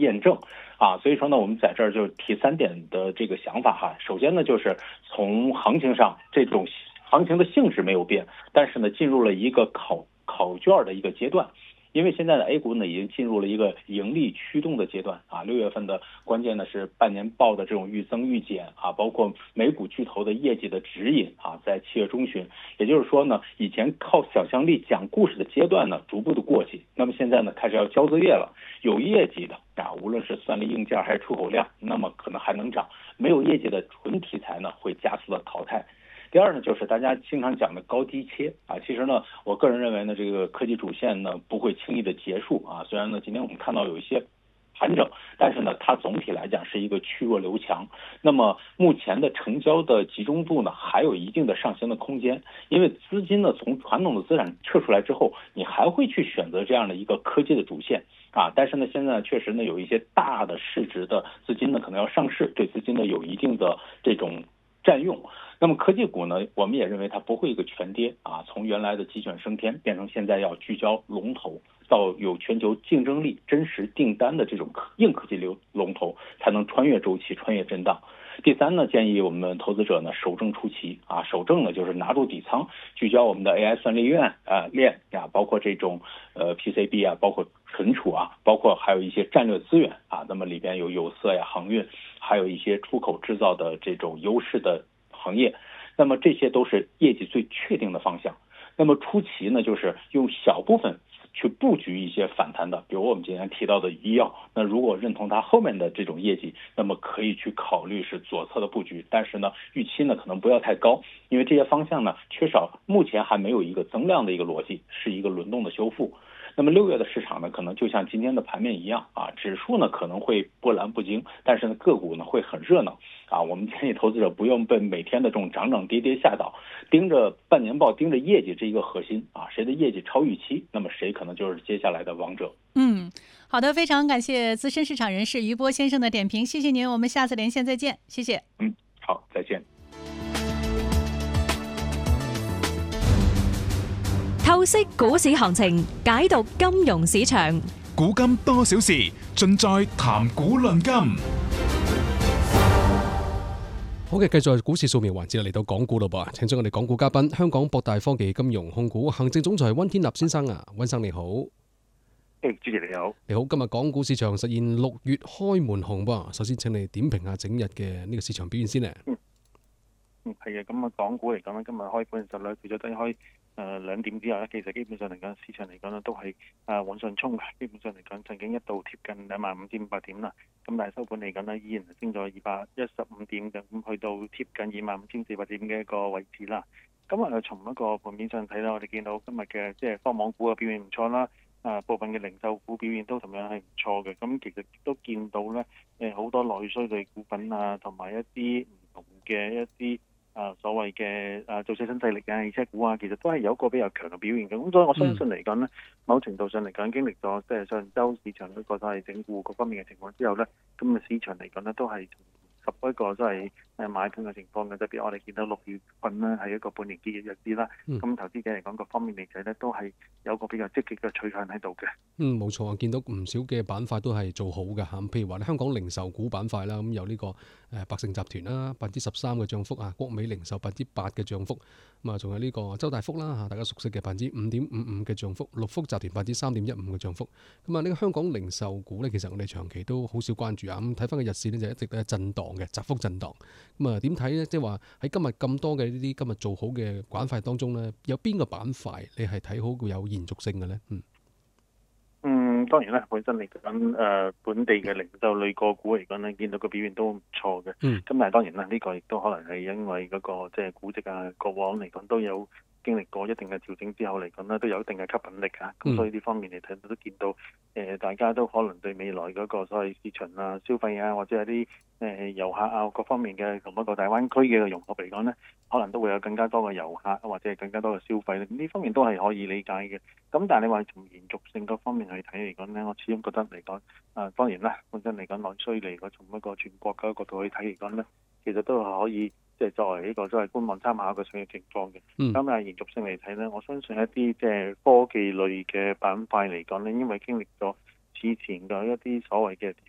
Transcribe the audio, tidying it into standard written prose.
验证啊。所以说呢，我们在这儿就提3点的这个想法哈。首先呢，就是从行情上，这种行情的性质没有变，但是呢，进入了一个考卷的一个阶段。因为现在的 A 股呢已经进入了一个盈利驱动的阶段啊，6月份的关键呢是半年报的这种预增预减啊，包括美股巨头的业绩的指引啊，在7月中旬，也就是说呢，以前靠想象力讲故事的阶段呢逐步的过去，那么现在呢开始要交作业了，有业绩的啊，无论是算力硬件还是出口量，那么可能还能涨，没有业绩的纯题材呢会加速的淘汰。第二呢，就是大家经常讲的高低切啊，其实呢，我个人认为呢，这个科技主线呢不会轻易的结束啊。虽然呢，今天我们看到有一些盘整，但是呢，它总体来讲是一个去弱留强。那么目前的成交的集中度呢，还有一定的上行的空间，因为资金呢从传统的资产撤出来之后，你还会去选择这样的一个科技的主线啊。但是呢，现在确实呢有一些大的市值的资金呢可能要上市，对资金呢有一定的这种占用。那么科技股呢，我们也认为它不会一个全跌啊，从原来的鸡犬升天变成现在要聚焦龙头，到有全球竞争力、真实订单的这种硬科技龙头，才能穿越周期、穿越震荡。第三呢，建议我们投资者呢守正出奇啊，守正呢就是拿住底仓，聚焦我们的 AI 算力链啊，包括这种PCB 啊，包括存储啊，包括还有一些战略资源啊，那么里边有有色呀、航运，还有一些出口制造的这种优势的行业，那么这些都是业绩最确定的方向。那么初期呢，就是用小部分去布局一些反弹的，比如我们今天提到的医药，那如果认同它后面的这种业绩，那么可以去考虑是左侧的布局，但是呢，预期呢可能不要太高，因为这些方向呢缺少，目前还没有一个增量的一个逻辑，是一个轮动的修复。那么6月的市场呢，可能就像今天的盘面一样啊，指数呢可能会波澜不惊，但是呢个股呢会很热闹啊。我们建议投资者不用被每天的这种涨涨跌跌吓倒，盯着半年报，盯着业绩这一个核心啊，谁的业绩超预期，那么谁可能就是接下来的王者。 好的，非常感谢资深市场人士余波先生的点评，谢谢您，我们下次连线再见，谢谢。 好，再见。 透析股市行情，解讀金融市場。 古今多少事，盡在談股論金。 好嘅，繼續係股市掃描環節嚟到港股咯噃，請咗我哋港股嘉賓，香港博大科技金融控股行政總裁溫天納先生啊，溫生你好。 主持你好。 你好，今日港股市場實現6月開門紅噃，首先請你點評下整日嘅呢個市場表現先咧。 係嘅，咁啊，港股嚟講咧，今日開盤實咧，除咗低開2點之後咧，其實基本上嚟講，市場嚟講咧都係往上衝嘅。基本上嚟講，曾經一度貼近25,500點啦，咁但係收盤嚟講咧，依然係升咗215點嘅，咁去到貼近25,400點嘅一個位置啦。咁啊，從一個盤面上睇啦，我哋見到今日嘅即係科網股嘅表現唔錯啦。部分嘅零售股表現都同樣係唔錯嘅，咁其實都見到咧好多內需類股份啊，同埋一啲唔同嘅一啲所謂嘅造車新勢力啊、汽車股啊，其實都係有一個比較強嘅表現嘅。咁所以我相信嚟講咧，某程度上嚟講，經歷咗即係上週市場嗰個都係整固各方面嘅情況之後咧，咁啊市場嚟講咧都係十一個都係買盤嘅情況嘅，特別我哋見到6月份呢係一個半年結嘅日子啦。咁投資者嚟講各方面嚟睇呢，都係有個比較積極嘅取向喺度嘅。 冇錯啊，見到唔少嘅板塊都係做好嘅嚇，譬如話香港零售股板塊啦，咁有呢個百勝集團啦13%嘅漲幅啊，國美零售8%嘅漲幅，咁啊仲有呢個周大福啦嚇，大家熟悉嘅5.55%嘅漲幅，六福集團3.15%嘅漲幅。咁啊呢個香港零售股呢，其實我哋長期都好少關注啊，咁睇翻個日線呢，就一直都係震盪嘅，窄幅震盪。咁啊點睇呢？即係話喺今日咁多嘅呢啲今日做好嘅板塊當中呢，有邊個板塊你係睇好會有延續性嘅呢？ 當然啦，本身嚟講本地嘅零售類個股嚟講咧，見到個表現都唔錯嘅。咁但係當然啦，呢個亦都可能係因為嗰個即係估值啊，過往嚟講都有經歷過一定嘅調整之後嚟講咧，都有一定嘅吸引力啊。咁所以呢方面嚟睇都見到大家都可能對未來嗰個所謂市場啊、消費啊，或者係啲遊客啊各方面嘅同一個大灣區嘅融合嚟講咧，可能都會有更加多嘅遊客或者係更加多嘅消費咧。呢方面都係可以理解嘅。咁但係你話從延續性嗰方面去睇嚟講咧，我始終覺得嚟講當然啦，本身嚟講內需嚟講，從一個全國嘅角度去睇嚟講咧，其實都係可以即係作為呢個都係觀望參考嘅上嘅情況嘅。咁但係延續性嚟睇咧，我相信一啲即係科技類嘅板塊嚟講咧，因為經歷咗此前嘅一啲所謂嘅